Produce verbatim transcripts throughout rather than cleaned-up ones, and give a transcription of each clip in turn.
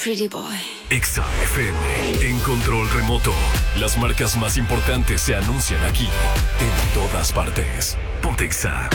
pretty boy. Exa F M, en control remoto. Las marcas más importantes se anuncian aquí, en todas partes. Ponte Exa.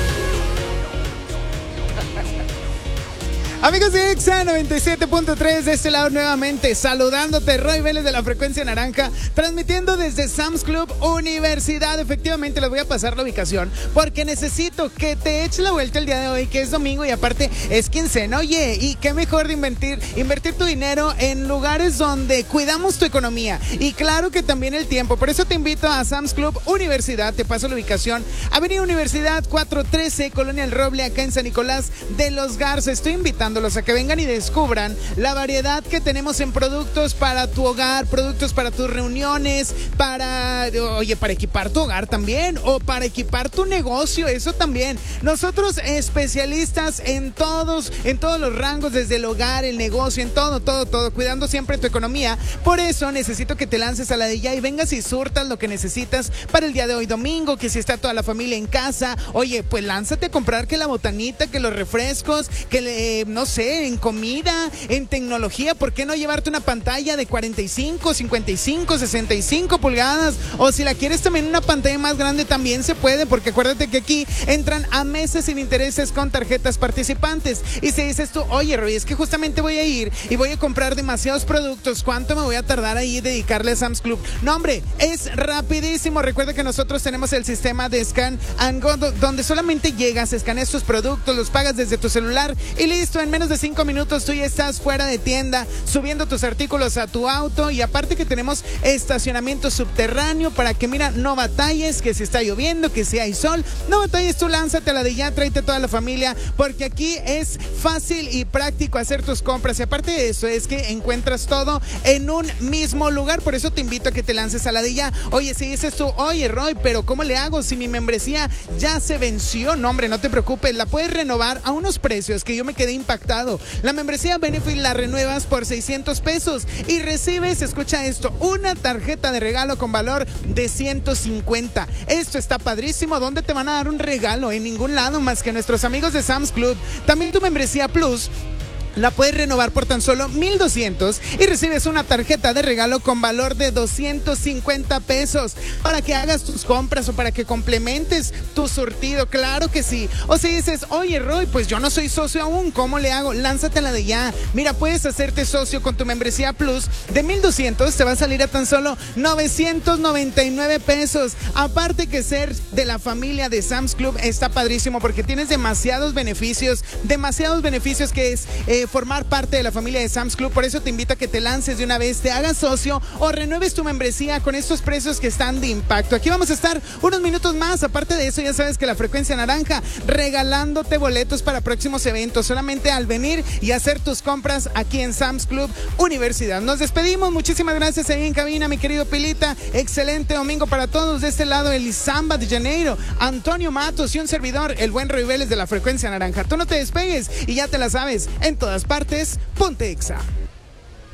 Amigos de Exa noventa y siete punto tres, de este lado nuevamente saludándote, Roy Vélez de la Frecuencia Naranja, transmitiendo desde Sam's Club Universidad. Efectivamente les voy a pasar la ubicación porque necesito que te eches la vuelta el día de hoy, que es domingo y aparte es quincena. Oye, y qué mejor de invertir, invertir tu dinero en lugares donde cuidamos tu economía y claro que también el tiempo. Por eso te invito a Sam's Club Universidad, te paso la ubicación, Avenida Universidad cuatrocientos trece, Colonia El Roble, acá en San Nicolás de los Garza. Estoy invitando a que vengan y descubran la variedad que tenemos en productos para tu hogar, productos para tus reuniones, para, oye, para equipar tu hogar también, o para equipar tu negocio, eso también. Nosotros especialistas en todos, en todos los rangos, desde el hogar, el negocio, en todo, todo, todo, cuidando siempre tu economía. Por eso necesito que te lances a la de ya y vengas y surtas lo que necesitas para el día de hoy domingo, que si está toda la familia en casa, oye, pues lánzate a comprar que la botanita, que los refrescos, que le, no sé, en comida, en tecnología. ¿Por qué no llevarte una pantalla de cuarenta y cinco, cincuenta y cinco, sesenta y cinco pulgadas? O si la quieres también una pantalla más grande también se puede, porque acuérdate que aquí entran a meses sin intereses con tarjetas participantes. Y si dices tú, oye Roy, es que justamente voy a ir y voy a comprar demasiados productos, ¿cuánto me voy a tardar ahí dedicarle a Sam's Club? No hombre, es rapidísimo. Recuerda que nosotros tenemos el sistema de Scan and Go, donde solamente llegas, escaneas tus productos, los pagas desde tu celular y listo, en menos de cinco minutos tú ya estás fuera de tienda, subiendo tus artículos a tu auto. Y aparte que tenemos estacionamiento subterráneo para que, mira, no batalles, que si está lloviendo, que si hay sol, no batalles, tú lánzate a la de ya, tráete toda la familia, porque aquí es fácil y práctico hacer tus compras. Y aparte de eso es que encuentras todo en un mismo lugar. Por eso te invito a que te lances a la de ya. Oye, si dices tú, oye Roy, pero ¿cómo le hago si mi membresía ya se venció? No hombre, no te preocupes, la puedes renovar a unos precios que yo me quedé impactado. La membresía Benefit la renuevas por seiscientos pesos y recibes, escucha esto, una tarjeta de regalo con valor de ciento cincuenta. Esto está padrísimo. ¿Dónde te van a dar un regalo? En ningún lado más que nuestros amigos de Sam's Club. También tu membresía Plus la puedes renovar por tan solo mil doscientos y recibes una tarjeta de regalo con valor de doscientos cincuenta pesos para que hagas tus compras o para que complementes tu surtido. Claro que sí. O si dices, oye Roy, pues yo no soy socio aún, ¿cómo le hago? Lánzate a la de ya. Mira, puedes hacerte socio con tu membresía Plus de mil doscientos, te va a salir a tan solo novecientos noventa y nueve pesos. Aparte que ser de la familia de Sam's Club está padrísimo porque tienes demasiados beneficios, demasiados beneficios que es eh, formar parte de la familia de Sam's Club. Por eso te invito a que te lances de una vez, te hagas socio o renueves tu membresía con estos precios que están de impacto. Aquí vamos a estar unos minutos más. Aparte de eso, ya sabes que la Frecuencia Naranja regalándote boletos para próximos eventos, solamente al venir y hacer tus compras aquí en Sam's Club Universidad. Nos despedimos, muchísimas gracias ahí en cabina, mi querido Pilita. Excelente domingo para todos. De este lado, Elisamba de Janeiro, Antonio Matos y un servidor, el buen Roy Vélez de la Frecuencia Naranja. Tú no te despegues y ya te la sabes, en todas partes, ponte Exa.